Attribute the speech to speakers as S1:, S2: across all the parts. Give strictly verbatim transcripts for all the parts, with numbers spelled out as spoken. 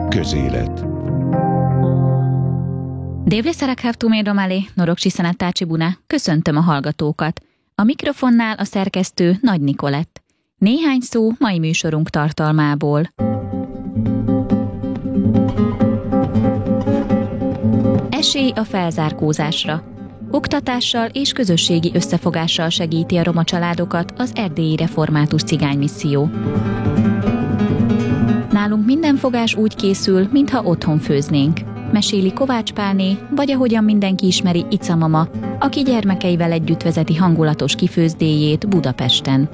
S1: Közélet.
S2: Dévlészarák hávtómédomálé, Norogsi Szanátácsi Buna, köszöntöm a hallgatókat. A mikrofonnál a szerkesztő Nagy Nikolett. Néhány szó mai műsorunk tartalmából. Esély a felzárkózásra. Oktatással és közösségi összefogással segíti a roma családokat az Erdélyi Református Cigánymisszió. Nálunk minden fogás úgy készül, mintha otthon főznénk. Meséli Kovács Pálné, vagy ahogyan mindenki ismeri, Ica mama, aki gyermekeivel együtt vezeti hangulatos kifőzdéjét Budapesten.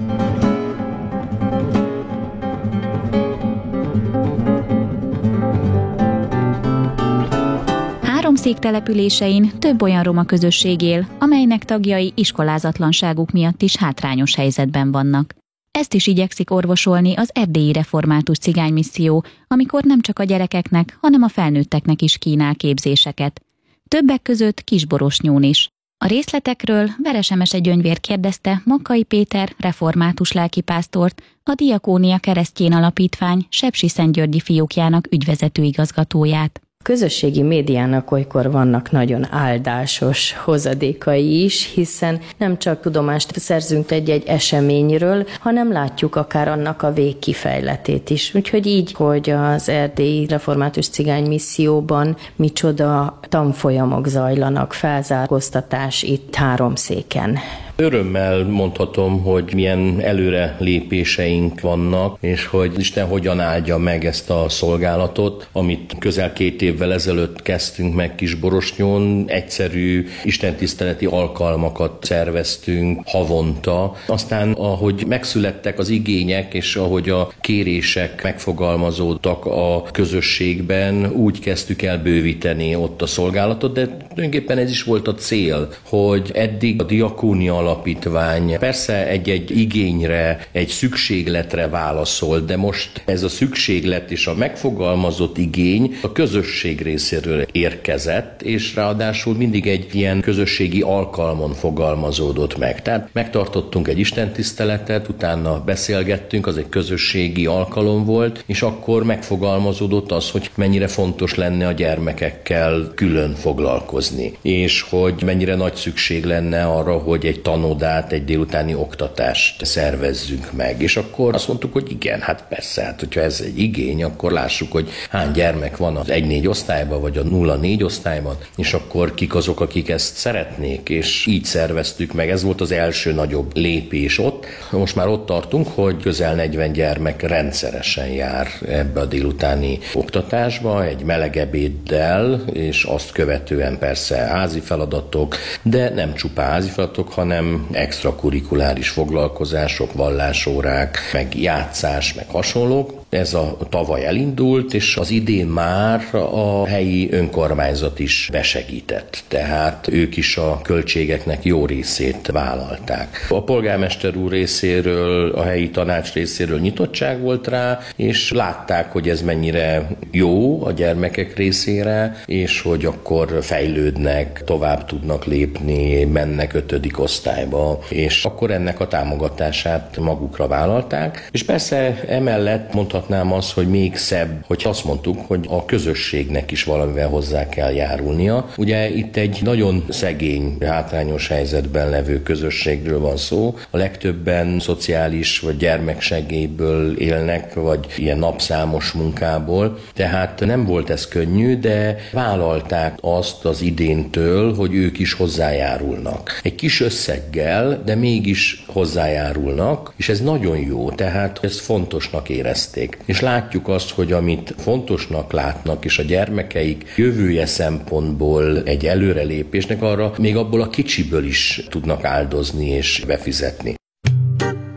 S2: Háromszék településein több olyan roma közösség él, amelynek tagjai iskolázatlanságuk miatt is hátrányos helyzetben vannak. Ezt is igyekszik orvosolni az Erdélyi Református Cigánymisszió, amikor nem csak a gyerekeknek, hanem a felnőtteknek is kínál képzéseket. Többek között Kisborosnyón is. A részletekről Veresemese Gyöngyvér kérdezte Makkai Péter református lelkipásztort, a Diakónia Keresztjén Alapítvány Sepsiszentgyörgyi fiókjának ügyvezető igazgatóját.
S3: A közösségi médiának olykor vannak nagyon áldásos hozadékai is, hiszen nem csak tudomást szerzünk egy-egy eseményről, hanem látjuk akár annak a végkifejletét is. Úgyhogy így, hogy az Erdélyi Református Cigánymisszióban micsoda tanfolyamok zajlanak, felzárkóztatás itt Háromszéken.
S4: Örömmel mondhatom, hogy milyen előre lépéseink vannak, és hogy Isten hogyan áldja meg ezt a szolgálatot, amit közel két évvel ezelőtt kezdtünk meg Kisborosnyón. Egyszerű istentiszteleti alkalmakat szerveztünk havonta. Aztán, ahogy megszülettek az igények, és ahogy a kérések megfogalmazódtak a közösségben, úgy kezdtük el bővíteni ott a szolgálatot, de tulajdonképpen ez is volt a cél, hogy eddig a Diakónia Alapítvány persze egy-egy igényre, egy szükségletre válaszol, de most ez a szükséglet és a megfogalmazott igény a közösség részéről érkezett, és ráadásul mindig egy ilyen közösségi alkalmon fogalmazódott meg. Tehát megtartottunk egy istentiszteletet, utána beszélgettünk, az egy közösségi alkalom volt, és akkor megfogalmazódott az, hogy mennyire fontos lenne a gyermekekkel külön foglalkozni, és hogy mennyire nagy szükség lenne arra, hogy egy tanodát, egy délutáni oktatást szervezzünk meg. És akkor azt mondtuk, hogy igen, hát persze, hát hogyha ez egy igény, akkor lássuk, hogy hány gyermek van az egy négy osztályban, vagy a nulla négy osztályban, és akkor kik azok, akik ezt szeretnék, és így szerveztük meg. Ez volt az első nagyobb lépés ott. Most már ott tartunk, hogy közel negyven gyermek rendszeresen jár ebbe a délutáni oktatásba, egy meleg ebéddel, és azt követően persze házi feladatok, de nem csupán házi feladatok, hanem extrakurikuláris foglalkozások, vallásórák, meg játszás, meg hasonlók. Ez a tavaly elindult, és az idén már a helyi önkormányzat is besegített, tehát ők is a költségeknek jó részét vállalták. A polgármester úr részéről, a helyi tanács részéről nyitottság volt rá, és látták, hogy ez mennyire jó a gyermekek részére, és hogy akkor fejlődnek, tovább tudnak lépni, mennek ötödik osztályba, és akkor ennek a támogatását magukra vállalták, és persze emellett mondhatnám azt, hogy még szebb, hogy azt mondtuk, hogy a közösségnek is valamivel hozzá kell járulnia. Ugye itt egy nagyon szegény, hátrányos helyzetben levő közösségről van szó. A legtöbben szociális vagy gyermeksegélyből élnek, vagy ilyen napszámos munkából. Tehát nem volt ez könnyű, de vállalták azt az idéntől, hogy ők is hozzájárulnak. Egy kis összeggel, de mégis hozzájárulnak, és ez nagyon jó, tehát ezt fontosnak érezték. És látjuk azt, hogy amit fontosnak látnak, és a gyermekeik jövője szempontból egy előrelépésnek, arra még abból a kicsiből is tudnak áldozni és befizetni.